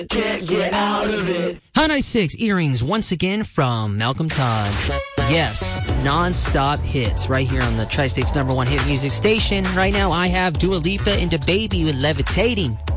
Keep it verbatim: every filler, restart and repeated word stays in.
Can't get out of it. Hot ninety-six earrings once again from Malcolm Todd. Yes, non-stop hits right here on the Tri-State's number one hit music station. Right now I have Dua Lipa and DaBaby with Levitating.